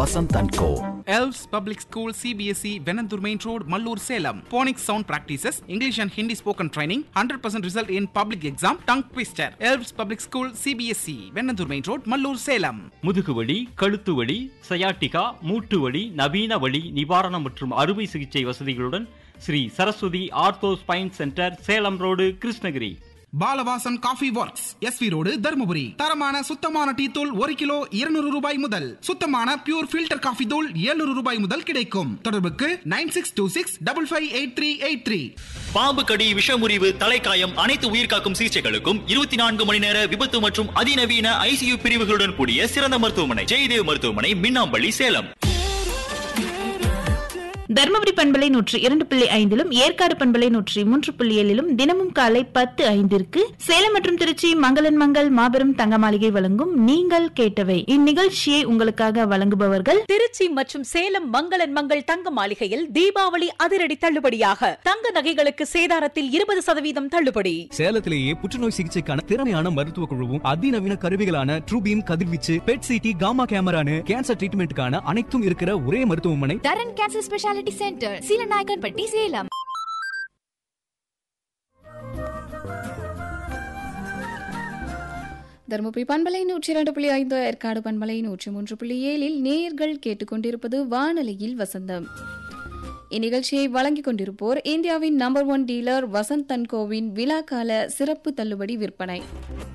Vasanth and go. Elves Public School CBSE Venandur Main Road Mallur Salem. Phonics sound practices, English and Hindi spoken training, 100% result in public exam, tongue twister. Elves Public School CBSE Venandur Main Road Mallur Salem. முதுகுவலி, கழுத்து வலி, sciatica, மூட்டு வலி, நவீன வலி நிவாரணம் மற்றும் அறுவை சிகிச்சை வசதிகளுடன் Sri Saraswati ortho spine centre, Salem road, Krishnagiri. Balavasan coffee works, SV road, Dharmapuri. தரமான சுத்தமான டீ தூள் 1 கிலோ 200 ரூபாய் முதல். சுத்தமான பியூர் ஃபில்டர் காஃபி தூள் 700 ரூபாய் முதல் கிடைக்கும். தொடர்புக்கு 9626558383. பாம்பு கடி, விஷமுறிவு, தலைக்காயம், அனைத்து உயிர்காக்கும் சிகிச்சைகளுக்கும் 24 மணி நேர விபத்து மற்றும் அதிநவீன ICU பிரிவுகளுடன் கூடிய சிறந்த மருத்துவமனை ஜெயதேவ் மருத்துவமனை, மின்னாம்பள்ளி, சேலம். தர்மபுரி பண்பலை 102.5 ஏற்காடு பண்பலை 103.7 தினமும் காலை 10:05 சேலம் மற்றும் திருச்சி மங்களன் மங்கள் மாபெரும் தங்க மாளிகை வழங்கும் நீங்கள் கேட்டவை. இந்நிகழ்ச்சியை உங்களுக்காக வழங்குபவர்கள் திருச்சி மற்றும் சேலம் மங்களன் மங்கள் தங்க மாளிகையில் தீபாவளி அதிரடி தள்ளுபடியாக தங்க நகைகளுக்கு சேதாரத்தில் 20% தள்ளுபடி. சேலத்திலேயே புற்றுநோய் சிகிச்சைக்கான திறமையான மருத்துவ குழுவும் அதிநவீன கருவிகளான ட்ரூபீம், கதிர்வீச்சு, பெட் சிடி, காமா கேமரானு கேன்சர் ட்ரீட்மெண்ட்டுக்கான அனைத்தும் இருக்கிற ஒரே மருத்துவமனை தரன் cancer speciality centre, Seelanaickenpatti, Salem. Dharmapuri பண்பலை 102.5 ஏற்காடு பண்பலை 103.7 நேயர்கள் கேட்டுக்கொண்டிருப்பது வானொலியில் வசந்தம். இந்நிகழ்ச்சியை வழங்கிக் கொண்டிருப்போர் இந்தியாவின் number 1 dealer Vasanth and CoWIN விழாக்கால சிறப்பு தள்ளுபடி விற்பனை.